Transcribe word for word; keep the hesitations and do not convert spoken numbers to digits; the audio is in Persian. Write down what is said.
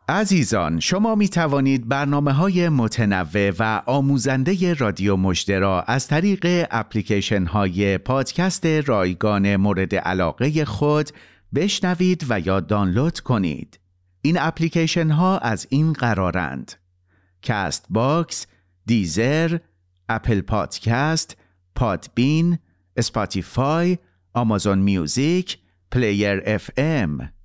عزیزان، شما می توانید برنامه‌های متنوع و آموزنده رادیو مژده را از طریق اپلیکیشن‌های پادکست رایگان مورد علاقه خود بشنوید و یا دانلود کنید. این اپلیکیشن‌ها از این قرارند: کست باکس، دیزر، اپل پادکست، پادبین، اسپاتیفای، آمازون میوزیک، پلیر اف ام.